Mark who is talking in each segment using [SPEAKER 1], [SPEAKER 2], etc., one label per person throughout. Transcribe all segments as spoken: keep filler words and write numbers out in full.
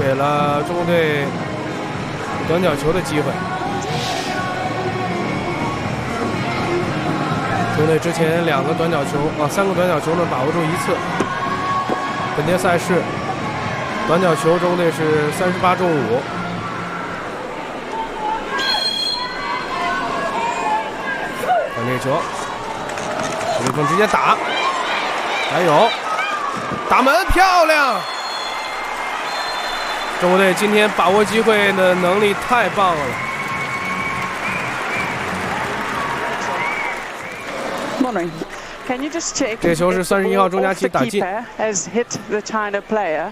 [SPEAKER 1] 给了中国队短角球的机会。中国队之前两个短角球啊，三个短角球呢把握住一次。本届赛事短角球中国队是三十八中五。看这个球，李峰直接打，还有打门漂亮！中国队今天把握机会的能力太棒了。
[SPEAKER 2] Can you just check
[SPEAKER 1] 这球是三十一号钟佳琪打进。
[SPEAKER 2] has hit the China player.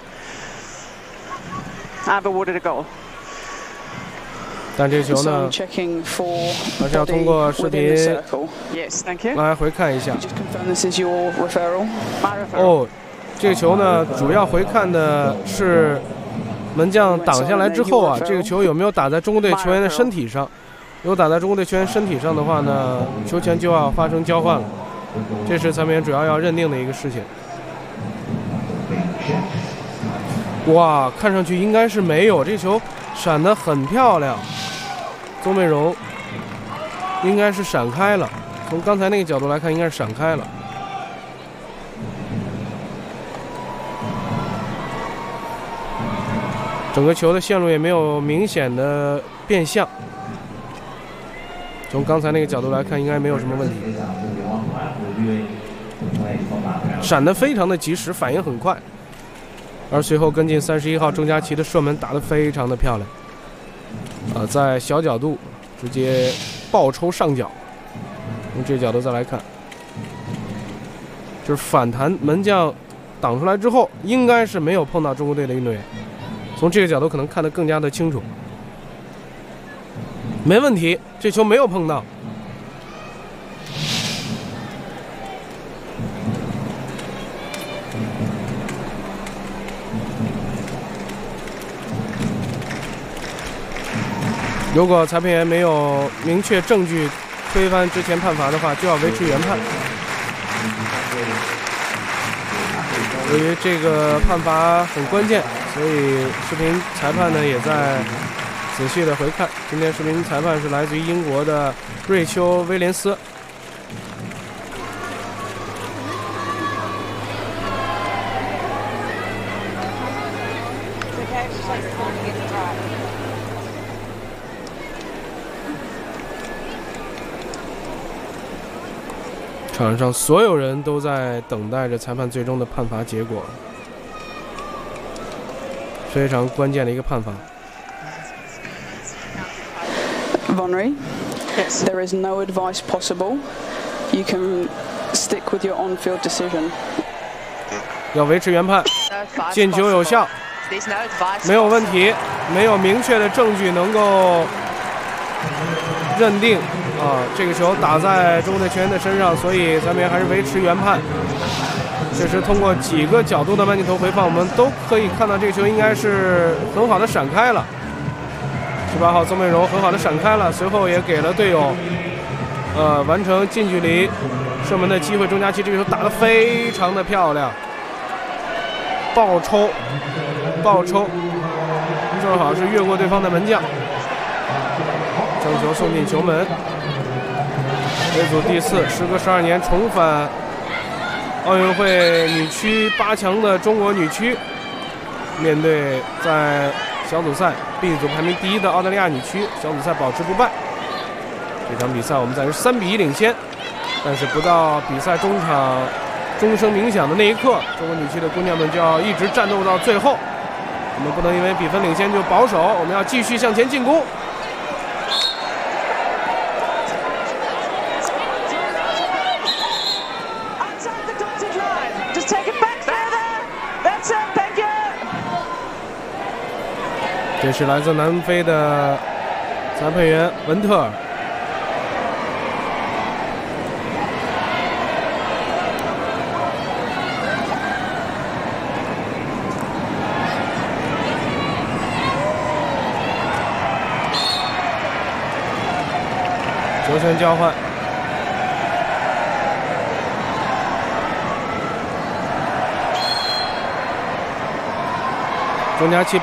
[SPEAKER 2] I've awarded a goal.
[SPEAKER 1] 但这球呢，还是要通过视频来回看一下。哦，这个球呢，主要回看的是门将挡下来之后啊，这个球有没有打在中国队球员的身体上？如果打在中国队球员身体上的话呢，球权就要发生交换了。这是裁判员主要要认定的一个事情。哇，看上去应该是没有，这球闪得很漂亮。邹美荣应该是闪开了，从刚才那个角度来看，应该是闪开了。整个球的线路也没有明显的变向，从刚才那个角度来看，应该没有什么问题。闪得非常的及时，反应很快，而随后跟进三十一号钟佳琪的射门打得非常的漂亮。啊，在小角度直接爆抽上角，从这个角度再来看，就是反弹门将挡出来之后，应该是没有碰到中国队的运动员。从这个角度可能看得更加的清楚，没问题，这球没有碰到。如果裁判员没有明确证据推翻之前判罚的话，就要维持原判。由于这个判罚很关键，所以视频裁判呢也在仔细的回看。今天视频裁判是来自于英国的瑞秋·威廉斯。场上所有人都在等待着裁判最终的判罚结果，非常关键的一个判罚。
[SPEAKER 3] Vonry, yes. There is no advice possible. You can stick with your on-field decision.
[SPEAKER 1] 要维持原判，进球有效，没有问题，没有明确的证据能够认定。啊，这个球打在中国队球员的身上，所以咱们还是维持原判。确实，通过几个角度的慢镜头回放，我们都可以看到这个球应该是很好的闪开了。十八号邹美荣很好的闪开了，随后也给了队友呃完成近距离射门的机会。钟佳琪这个球打得非常的漂亮，爆抽，爆抽，正好是越过对方的门将，将球送进球门。A组第四，时隔十二年重返奥运会女区八强的中国女区，面对在小组赛 B 组排名第一的澳大利亚女区，小组赛保持不败。这场比赛我们暂时三比一领先，但是不到比赛中场钟声鸣响的那一刻，中国女区的姑娘们就要一直战斗到最后。我们不能因为比分领先就保守，我们要继续向前进攻。这是来自南非的裁判员文特尔。球权交换。钟佳琪